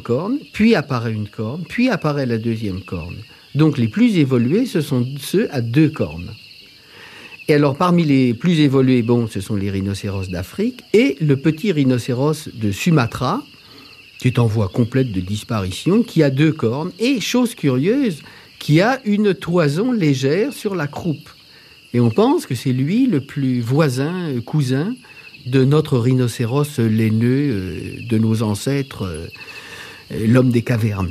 corne, puis apparaît une corne, puis apparaît la deuxième corne. Donc les plus évolués, ce sont ceux à 2 cornes. Et alors parmi les plus évolués, ce sont les rhinocéros d'Afrique et le petit rhinocéros de Sumatra, qui est en voie complète de disparition, qui a 2 cornes et, chose curieuse, qui a une toison légère sur la croupe. Et on pense que c'est lui le plus cousin de notre rhinocéros laineux, de nos ancêtres, l'homme des cavernes.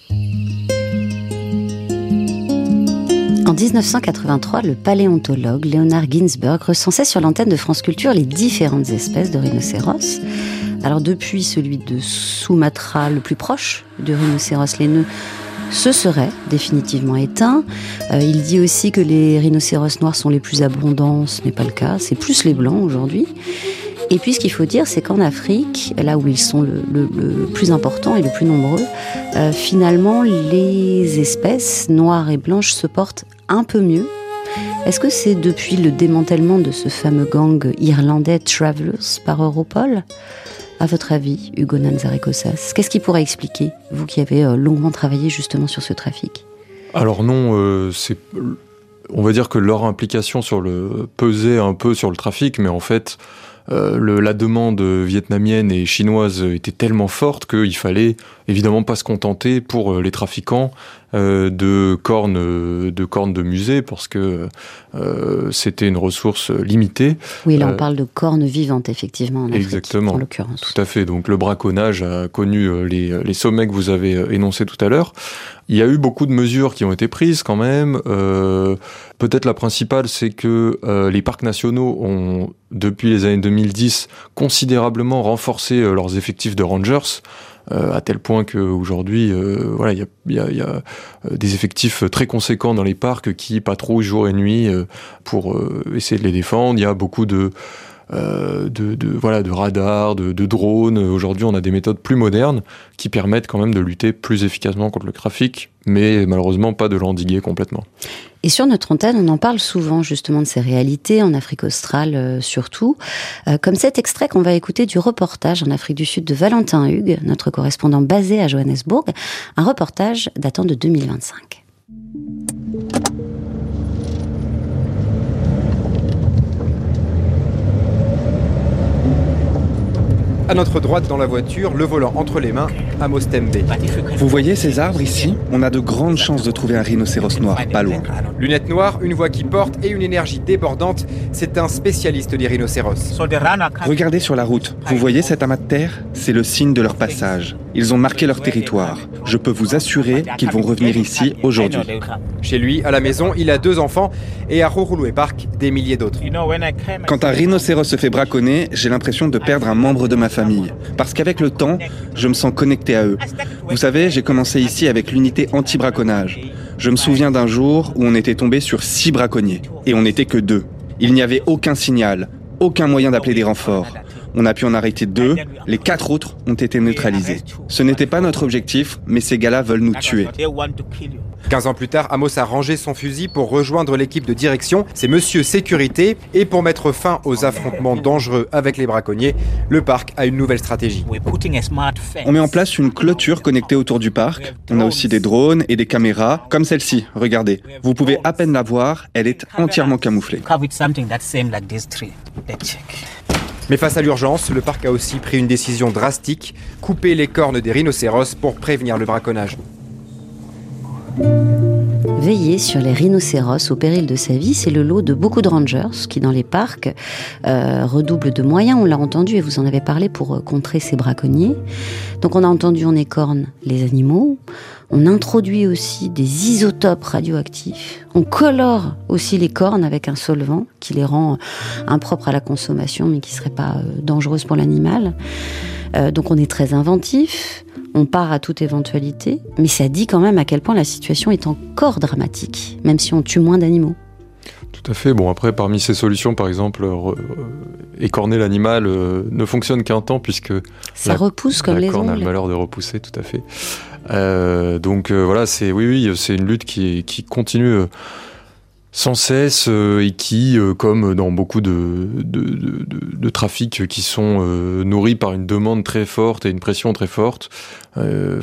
En 1983, le paléontologue Leonard Ginsberg recensait sur l'antenne de France Culture les différentes espèces de rhinocéros. Alors depuis celui de Sumatra, le plus proche du rhinocéros laineux, se serait définitivement éteint. Il dit aussi que les rhinocéros noirs sont les plus abondants. Ce n'est pas le cas, c'est plus les blancs aujourd'hui. Et puis ce qu'il faut dire, c'est qu'en Afrique, là où ils sont le plus importants et le plus nombreux, finalement les espèces noires et blanches se portent un peu mieux. Est-ce que c'est depuis le démantèlement de ce fameux gang irlandais Travellers par Europol ? À votre avis, Hugo Nanzarekosas, qu'est-ce qui pourrait expliquer, vous qui avez longuement travaillé justement sur ce trafic ? Alors non, on va dire que leur implication pesait un peu sur le trafic, mais en fait, la demande vietnamienne et chinoise était tellement forte qu'il fallait évidemment pas se contenter pour les trafiquants de cornes de musée, parce que c'était une ressource limitée. Oui, là on parle de cornes vivantes, effectivement, en Afrique, exactement, en l'occurrence. Tout à fait. Donc le braconnage a connu les sommets que vous avez énoncés tout à l'heure. Il y a eu beaucoup de mesures qui ont été prises quand même. Peut-être la principale, c'est que les parcs nationaux ont, depuis les années 2010, considérablement renforcé leurs effectifs de rangers, à tel point qu'aujourd'hui, il y a des effectifs très conséquents dans les parcs qui patrouillent jour et nuit pour essayer de les défendre. Il y a beaucoup de radars, de drones. Aujourd'hui, on a des méthodes plus modernes qui permettent quand même de lutter plus efficacement contre le trafic, mais malheureusement pas de l'endiguer complètement. Et sur notre antenne, on en parle souvent justement de ces réalités, en Afrique australe surtout, comme cet extrait qu'on va écouter du reportage en Afrique du Sud de Valentin Hugues, notre correspondant basé à Johannesburg, un reportage datant de 2025. À notre droite dans la voiture, le volant entre les mains, Amos Tembe. Vous voyez ces arbres ici ? On a de grandes chances de trouver un rhinocéros noir, pas loin. Lunettes noires, une voix qui porte et une énergie débordante, c'est un spécialiste des rhinocéros. Regardez sur la route, vous voyez cet amas de terre ? C'est le signe de leur passage. Ils ont marqué leur territoire. Je peux vous assurer qu'ils vont revenir ici aujourd'hui. Chez lui, à la maison, il a 2 enfants et à Rorouloué Park, des milliers d'autres. Quand un rhinocéros se fait braconner, j'ai l'impression de perdre un membre de ma famille. Parce qu'avec le temps, je me sens connecté à eux. Vous savez, j'ai commencé ici avec l'unité anti-braconnage. Je me souviens d'un jour où on était tombé sur 6 braconniers. Et on n'était que 2. Il n'y avait aucun signal, aucun moyen d'appeler des renforts. On a pu en arrêter 2, les 4 autres ont été neutralisés. Ce n'était pas notre objectif, mais ces gars-là veulent nous tuer. 15 ans plus tard, Amos a rangé son fusil pour rejoindre l'équipe de direction. C'est Monsieur Sécurité. Et pour mettre fin aux affrontements dangereux avec les braconniers, le parc a une nouvelle stratégie. On met en place une clôture connectée autour du parc. On a aussi des drones et des caméras, comme celle-ci, regardez. Vous pouvez à peine la voir, elle est entièrement camouflée. Mais face à l'urgence, le parc a aussi pris une décision drastique, couper les cornes des rhinocéros pour prévenir le braconnage. Veiller sur les rhinocéros au péril de sa vie, c'est le lot de beaucoup de rangers qui, dans les parcs, redoublent de moyens, on l'a entendu et vous en avez parlé, pour contrer ces braconniers. Donc on a entendu, on écorne les animaux, on introduit aussi des isotopes radioactifs, on colore aussi les cornes avec un solvant qui les rend impropres à la consommation mais qui ne serait pas dangereuse pour l'animal. Donc on est très inventif. On part à toute éventualité, mais ça dit quand même à quel point la situation est encore dramatique, même si on tue moins d'animaux. Tout à fait. Bon, après, parmi ces solutions, par exemple, écorner l'animal ne fonctionne qu'un temps, puisque ça repousse comme les ongles. La corne a le malheur de repousser, tout à fait. Donc voilà, c'est une lutte qui continue sans cesse et qui, comme dans beaucoup de trafics qui sont nourris par une demande très forte et une pression très forte,